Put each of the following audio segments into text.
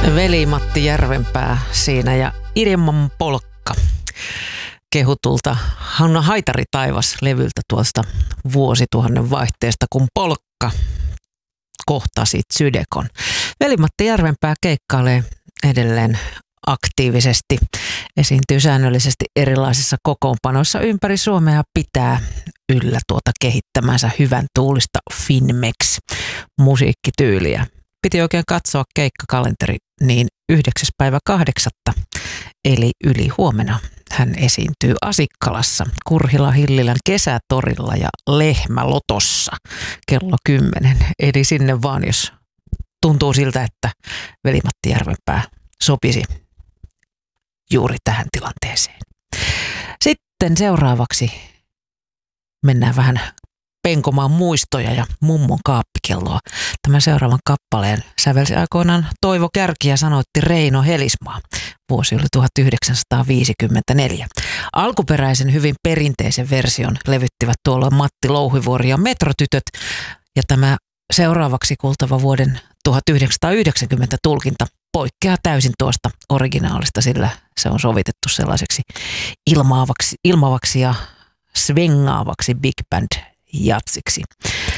Veli-Matti Järvenpää siinä ja Ilman polkka kehutulta Hanna Haitari taivas -levyltä tuosta vuosituhannen vaihteesta, kun polkka kohtasi Tsydekon. Veli-Matti Järvenpää keikkailee edelleen aktiivisesti, esiintyy säännöllisesti erilaisissa kokoonpanoissa ympäri Suomea ja pitää yllä tuota kehittämänsä hyvän tuulista Finmex-musiikkityyliä. Piti oikein katsoa keikkakalenteri, niin 9.8. eli yli huomenna hän esiintyy Asikkalassa, Kurhila-Hillilän kesätorilla ja Lehmälotossa kello 10. Eli sinne vaan, jos tuntuu siltä, että Veli-Matti Järvenpää sopisi juuri tähän tilanteeseen. Sitten seuraavaksi mennään vähän penkomaan muistoja ja mummon kaappikelloa. Tämän seuraavan kappaleen sävelsi aikoinaan Toivo Kärki ja sanoitti Reino Helismaa. Vuosi oli 1954. Alkuperäisen hyvin perinteisen version levyttivät tuolloin Matti Louhivuori ja Metrotytöt, ja tämä seuraavaksi kuultava vuoden 1990 tulkinta poikkeaa täysin tuosta originaalista, sillä se on sovitettu sellaiseksi ilmaavaksi ja svengaavaksi big band jatsiksi.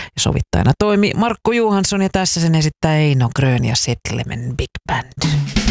Sovittajana toimi Markku Johansson ja tässä sen esittää Eino Grön ja Settlemen Big Band.